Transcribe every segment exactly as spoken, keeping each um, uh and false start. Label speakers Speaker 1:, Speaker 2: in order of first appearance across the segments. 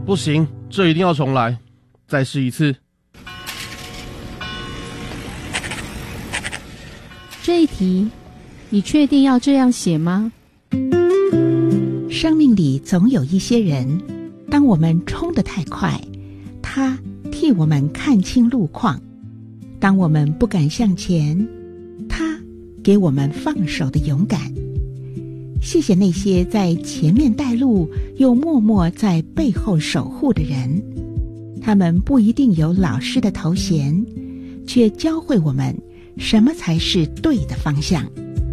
Speaker 1: 不行，这一定要重来，再试一次。
Speaker 2: 这一题，你确定要这样写吗？
Speaker 3: 生命里总有一些人，当我们冲得太快，他替我们看清路况；当我们不敢向前，他给我们放手的勇敢。谢谢那些在前面带路又默默在背后守护的人，他们不一定有老师的头衔，却教会我们什么才是对的方向。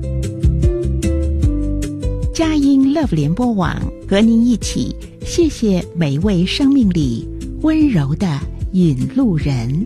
Speaker 3: 佳音 Love 联播网和您一起谢谢每一位生命里温柔的引路人。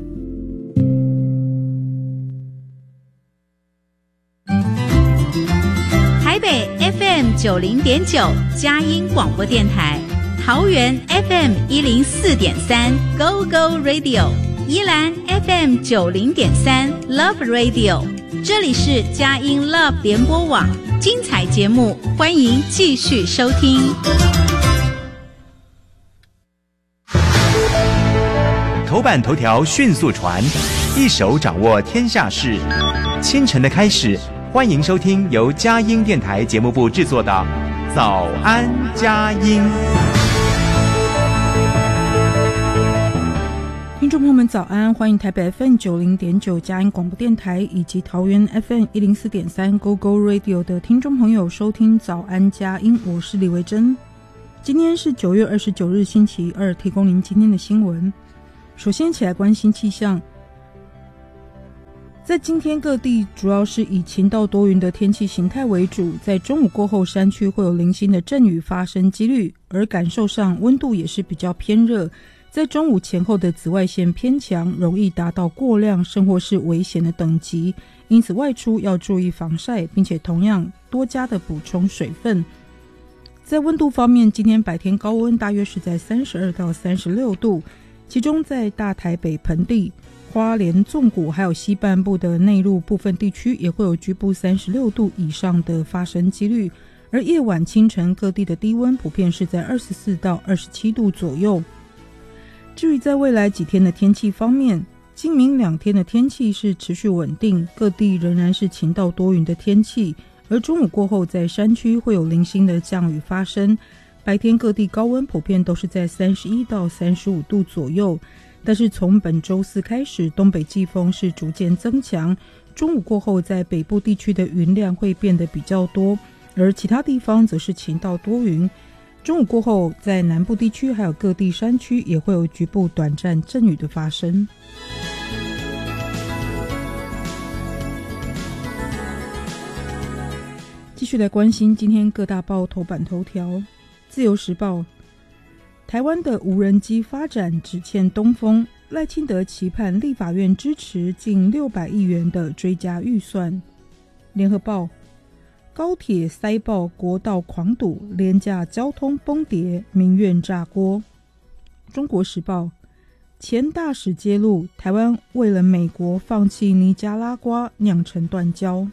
Speaker 4: 台北 F M 九零点九佳音广播电台，桃园 F M 一零四点三 Go Go Radio， 宜兰 F M 九零点三 Love Radio， 这里是佳音 Love 联播网，精彩节目，欢迎继续收听。
Speaker 5: 头版头条迅速传，一手掌握天下事。清晨的开始，欢迎收听由佳音电台节目部制作的《早安佳音》。
Speaker 6: 听众朋友们早安，欢迎台北 F M 九零点九佳音广播电台以及桃园 F M 一零四点三 Go Go Radio 的听众朋友收听早安佳音，我是李维珍。今天是九月二十九日星期二，提供您今天的新闻。首先一起来关心气象。在今天各地主要是以晴到多云的天气形态为主，在中午过后山区会有零星的阵雨发生几率，而感受上温度也是比较偏热，在中午前后的紫外线偏强，容易达到过量甚或是危险的等级，因此外出要注意防晒，并且同样多加的补充水分。在温度方面，今天白天高温大约是在三十二到三十六度，其中在大台北盆地、花莲纵谷还有西半部的内陆部分地区也会有局部三十六度以上的发生几率，而夜晚清晨各地的低温普遍是在二十四到二十七度左右。至于在未来几天的天气方面，今明两天的天气是持续稳定，各地仍然是晴到多云的天气，而中午过后在山区会有零星的降雨发生，白天各地高温普遍都是在三十一到三十五度左右。但是从本周四开始，东北季风是逐渐增强，中午过后在北部地区的云量会变得比较多，而其他地方则是晴到多云。中午过后在南部地区还有各地山区也会有局部短暂阵雨的发生。继续来关心今天各大报头版头条。自由时报，台湾的无人机发展只欠东风，赖清德期盼立法院支持近六百亿元的追加预算。联合报，高铁塞爆，国道狂堵，廉价交通崩跌，民怨炸锅。中国时报，前大使揭露，台湾为了美国放弃尼加拉瓜，酿成断交。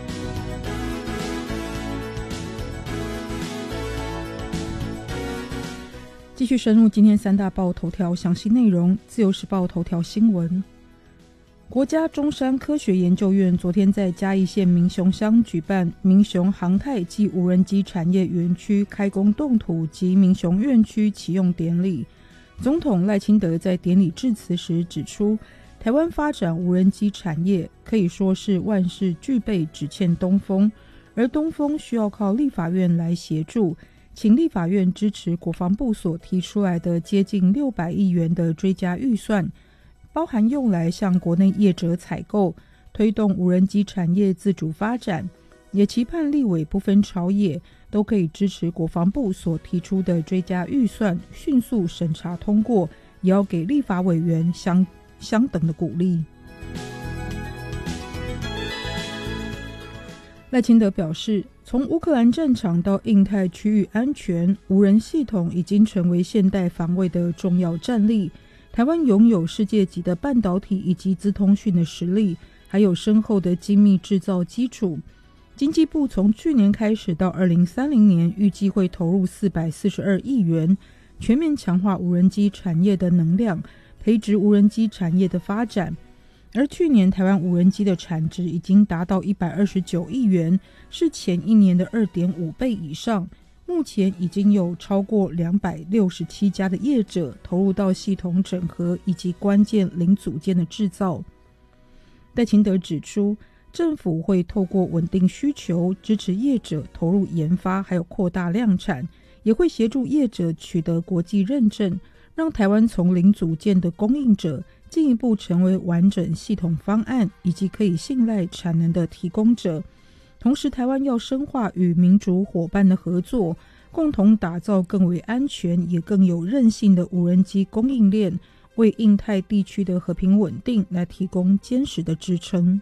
Speaker 6: 继续深入今天三大报头条详细内容。自由时报头条新闻，国家中山科学研究院昨天在嘉义县民雄乡举办民雄航太暨无人机产业园区开工动土及民雄院区启用典礼。总统赖清德在典礼致辞时指出，台湾发展无人机产业可以说是万事俱备，只欠东风，而东风需要靠立法院来协助，请立法院支持国防部所提出来的接近六百亿元的追加预算，包含用来向国内业者采购，推动无人机产业自主发展，也期盼立委不分朝野都可以支持国防部所提出的追加预算迅速审查通过，也要给立法委员相相等的鼓励。赖清德表示，从乌克兰战场到印太区域安全，无人系统已经成为现代防卫的重要战力。台湾拥有世界级的半导体以及资通讯的实力，还有深厚的精密制造基础。经济部从去年开始到二零三零年，预计会投入四百四十二亿元， 全面强化无人机产业的能量，培植无人机产业的发展。而去年台湾无人机的产值已经达到一百二十九亿元，是前一年的 二点五倍以上。目前已经有超过两百六十七家的业者投入到系统整合以及关键零组件的制造。戴清德指出，政府会透过稳定需求，支持业者投入研发，还有扩大量产，也会协助业者取得国际认证，让台湾从零组件的供应者进一步成为完整系统方案以及可以信赖产能的提供者。同时，台湾要深化与民主伙伴的合作，共同打造更为安全也更有韧性的无人机供应链，为印太地区的和平稳定来提供坚实的支撑。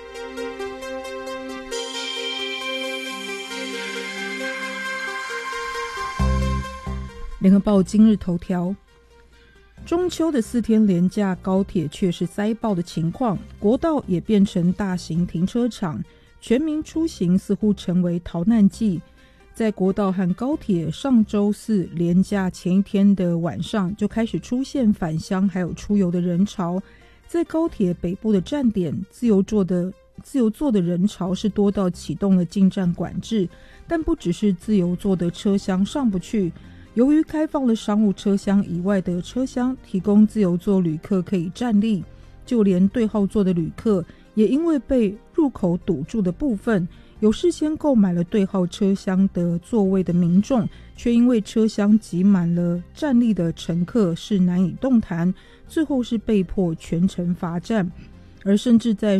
Speaker 6: 联合报今日头条：中秋的四天连假，高铁却是塞爆的情况，国道也变成大型停车场，全民出行似乎成为逃难季。在国道和高铁上周四连假前一天的晚上，就开始出现返乡还有出游的人潮。在高铁北部的站点，自由座的自由座的人潮是多到启动了进站管制，但不只是自由座的车厢上不去，由于开放了商务车厢以外的车厢提供自由座旅客可以站立，就连对号座的旅客也因为被入口堵住的部分，有事先购买了对号车厢的座位的民众，却因为车厢挤满了站立的乘客是难以动弹，最后是被迫全程罚站。而甚至在